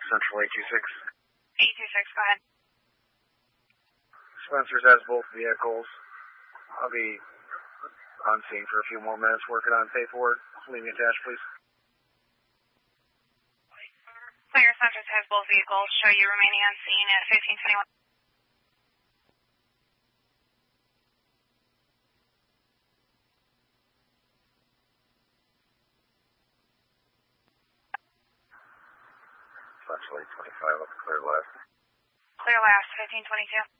Central 826. 826, go ahead. Spencer's has both vehicles. I'll be on scene for a few more minutes working on paperwork. Leave me attached, please. Clear, Spencer's has both vehicles. Show you remaining on scene at 1521. Central 825 up clear last. Clear last, 1522.